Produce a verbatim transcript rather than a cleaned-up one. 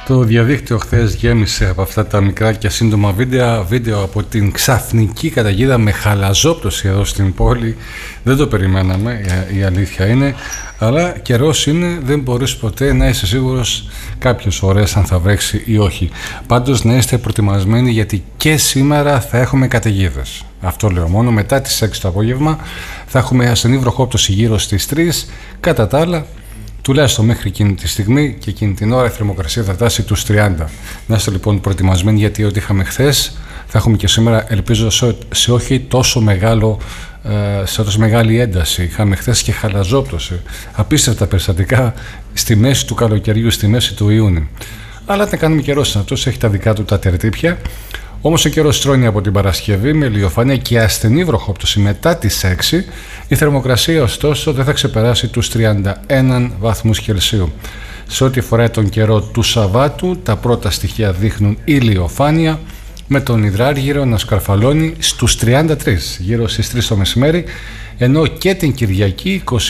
Το διαδίκτυο χθες γέμισε από αυτά τα μικρά και σύντομα βίντεο, βίντεο από την ξαφνική καταιγίδα με χαλαζόπτωση εδώ στην πόλη. Δεν το περιμέναμε, η αλήθεια είναι, αλλά καιρός είναι, δεν μπορείς ποτέ να είσαι σίγουρος κάποιες ώρες αν θα βρέξει ή όχι. Πάντως να είστε προετοιμασμένοι, γιατί και σήμερα θα έχουμε καταιγίδες. Αυτό λέω μόνο. Μετά τις έξι το απόγευμα θα έχουμε ασθενή βροχόπτωση γύρω στις τρεις. Κατά τα άλλα, τουλάχιστον μέχρι εκείνη τη στιγμή και εκείνη την ώρα η θερμοκρασία θα φτάσει τους τριάντα. Να είστε λοιπόν προετοιμασμένοι, γιατί ό,τι είχαμε χθες θα έχουμε και σήμερα, ελπίζω σε όχι τόσο μεγάλο, σε τόσο μεγάλη ένταση. Είχαμε χθες και χαλαζόπτωση, απίστευτα περιστατικά στη μέση του καλοκαιριού, στη μέση του Ιούνιου. Αλλά να κάνουμε καιρός, αυτός έχει τα δικά του τα τερτύπια. Όμως ο καιρός τρώνει από την Παρασκευή με ηλιοφάνεια και ασθενή βροχόπτωση μετά τις έξι. Η θερμοκρασία ωστόσο δεν θα ξεπεράσει τους τριάντα ένα βαθμούς Κελσίου. Σε ό,τι αφορά τον καιρό του Σαββάτου, τα πρώτα στοιχεία δείχνουν ηλιοφάνεια με τον υδράργυρο να σκαρφαλώνει στους τριάντα τρία γύρω στις τρεις το μεσημέρι, ενώ και την Κυριακή είκοσι